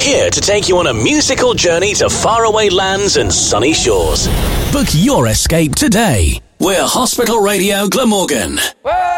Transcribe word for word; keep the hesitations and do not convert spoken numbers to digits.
here to take you on a musical journey to faraway lands and sunny shores. Book your escape today. We're Hospital Radio Glamorgan.